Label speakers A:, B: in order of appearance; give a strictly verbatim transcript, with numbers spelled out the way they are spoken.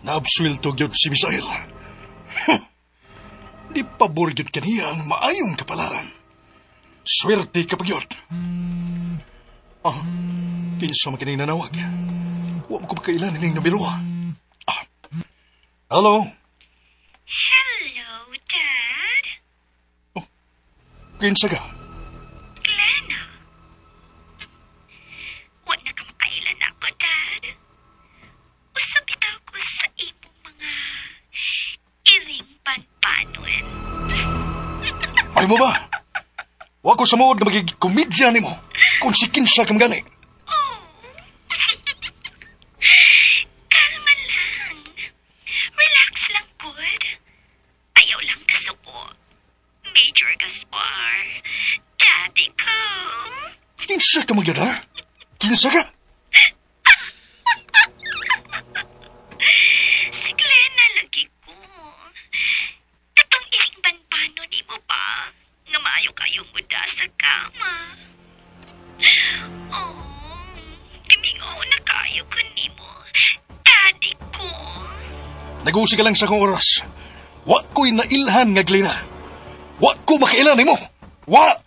A: Naabswelto gyud si Misael. Di pabor gyud kaniya ang maayong kapalaran. Swerte ka pa gyud. Ah, kinsa man kining nanawag. Wa mo ko makailan ining numero. Ah. Hello?
B: Hello, Dad.
A: Oh, kinsa ka?
B: Glenna. Wa na ka makailan ako, Dad. Usap bitaw ko sa imong mga iring panpanon.
A: Ay mo ba? Wa ko sa mood na magiging komedya ni mo. Kung si kinsa ka magani.
B: Oh. Kalma lang. Relax lang, good. Ayaw lang kasuko. Major Gaspar. Daddy ko.
A: Kinsa ka magyud, ha? Kinsa ka?
B: Si Glenna lagi ko. Katong iring banbano ni mo pa. Nga maayo kayong muda sa kama. Oh, timingaw na kayo ko ni mo. Daddy ko.
A: Nagusi ka lang sa kong oras. Wa ko'y nailhan nga Glenna. Wa ko makailan ni mo. Wa!